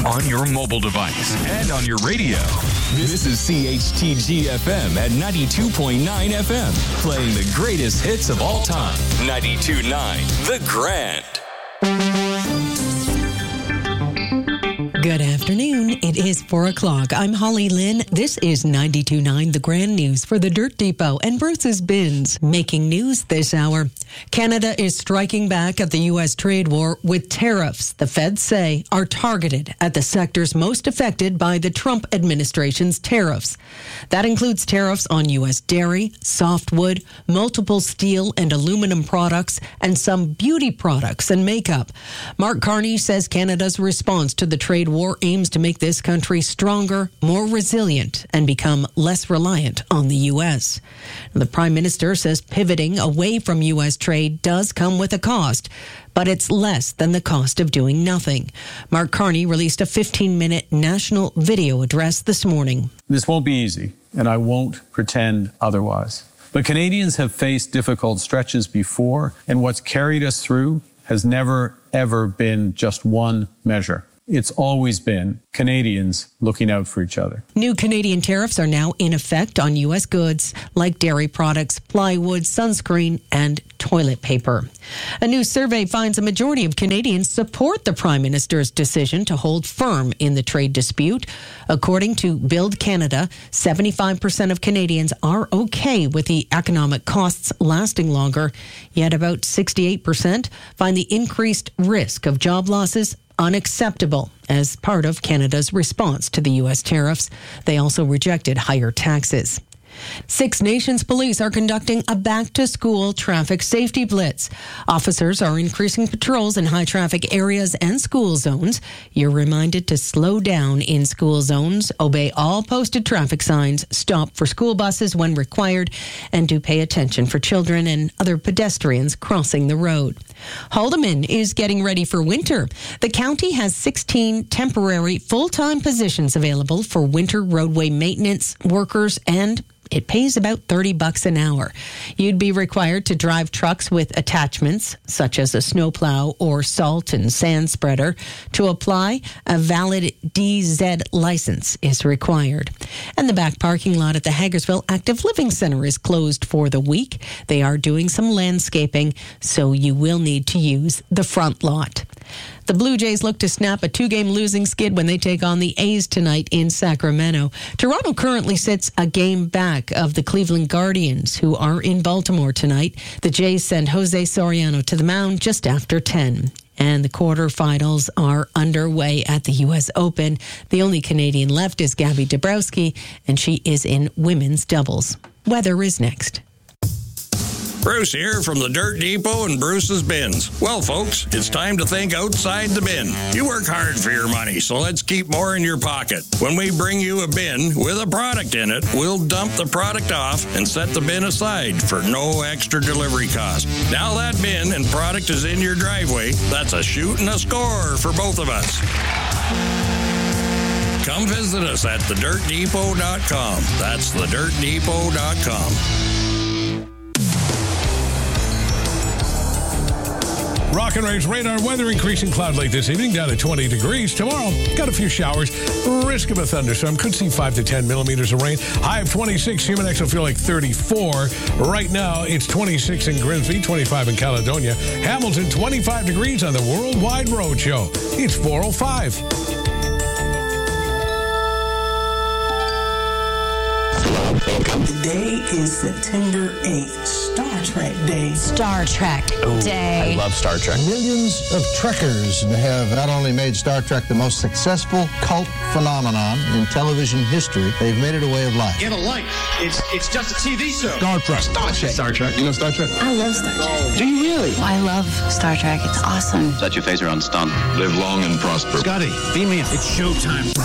on your mobile device and on your radio. This is CHTG-FM at 92.9 FM, playing the greatest hits of all time. 92.9 The Grand. Good afternoon. It is 4 o'clock. I'm Holly Lynn. This is 92.9 The Grand News for the Dirt Depot and Bruce's Bins. Making news this hour. Canada is striking back at the U.S. trade war with tariffs the feds say are targeted at the sectors most affected by the Trump administration's tariffs. That includes tariffs on U.S. dairy, softwood, multiple steel and aluminum products, and some beauty products and makeup. Mark Carney says Canada's response to the trade war aims to make this country stronger, more resilient, and become less reliant on the U.S. The Prime Minister says pivoting away from U.S. trade does come with a cost, but it's less than the cost of doing nothing. Mark Carney released a 15-minute national video address this morning. This won't be easy, and I won't pretend otherwise. But Canadians have faced difficult stretches before, and what's carried us through has never, ever been just one measure. It's always been Canadians looking out for each other. New Canadian tariffs are now in effect on U.S. goods like dairy products, plywood, sunscreen, and toilet paper. A new survey finds a majority of Canadians support the Prime Minister's decision to hold firm in the trade dispute. According to Build Canada, 75% of Canadians are okay with the economic costs lasting longer, yet about 68% find the increased risk of job losses unacceptable as part of Canada's response to the U.S. tariffs. They also rejected higher taxes. Six Nations Police are conducting a back-to-school traffic safety blitz. Officers are increasing patrols in high-traffic areas and school zones. You're reminded to slow down in school zones, obey all posted traffic signs, stop for school buses when required, and do pay attention for children and other pedestrians crossing the road. Haldimand is getting ready for winter. The county has 16 temporary full-time positions available for winter roadway maintenance workers, and it pays about $30 an hour. You'd be required to drive trucks with attachments, such as a snowplow or salt and sand spreader. To apply, a valid DZ license is required. And the back parking lot at the Hagersville Active Living Center is closed for the week. They are doing some landscaping, so you will need to use the front lot. The Blue Jays look to snap a 2-game losing skid when they take on the A's tonight in Sacramento. Toronto currently sits a game back of the Cleveland Guardians, who are in Baltimore tonight. The Jays send Jose Soriano to the mound just after 10. And the quarterfinals are underway at the U.S. Open. The only Canadian left is Gabby Dabrowski, and she is in women's doubles. Weather is next. Bruce here from the Dirt Depot and Bruce's Bins. Well, folks, it's time to think outside the bin. You work hard for your money, so let's keep more in your pocket. When we bring you a bin with a product in it, we'll dump the product off and set the bin aside for no extra delivery cost. Now that bin and product is in your driveway, that's a shoot and a score for both of us. Come visit us at thedirtdepot.com. That's thedirtdepot.com. Rock and Range radar weather, increasing cloud late this evening, down to 20 degrees. Tomorrow, got a few showers. Risk of a thunderstorm. Could see 5 to 10 millimeters of rain. High of 26. Human X will feel like 34. Right now, it's 26 in Grimsby, 25 in Caledonia. Hamilton, 25 degrees on the Worldwide Road Show. It's 4:05. Today is September 8th, Star Trek Day. Star Trek Day. I love Star Trek. Millions of Trekkers have not only made Star Trek the most successful cult phenomenon in television history, they've made it a way of life. Get a life. It's just a TV show. Star Trek. Star Trek. Star Trek. You know Star Trek? I love Star Trek. Do you really? I love Star Trek. It's awesome. Set your phaser on stun. Live long and prosper. Scotty, beam me up. It's showtime.